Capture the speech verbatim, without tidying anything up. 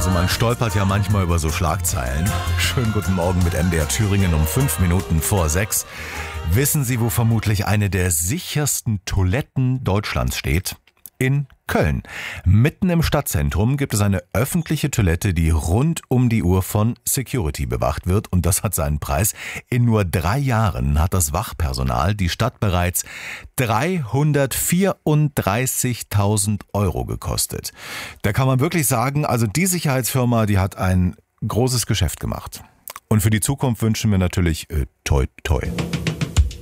Also man stolpert ja manchmal über so Schlagzeilen. Schönen guten Morgen mit M D R Thüringen um fünf Minuten vor sechs. Wissen Sie, wo vermutlich eine der sichersten Toiletten Deutschlands steht? In Köln. Mitten im Stadtzentrum gibt es eine öffentliche Toilette, die rund um die Uhr von Security bewacht wird. Und das hat seinen Preis. In nur drei Jahren hat das Wachpersonal die Stadt bereits dreihundertvierunddreißigtausend Euro gekostet. Da kann man wirklich sagen, also die Sicherheitsfirma, die hat ein großes Geschäft gemacht. Und für die Zukunft wünschen wir natürlich äh, toi toi.